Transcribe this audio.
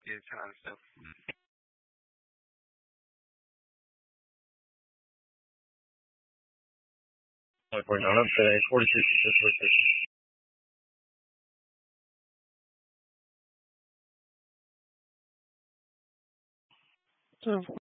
kind of stuff. We're not up today. 46 just with it. So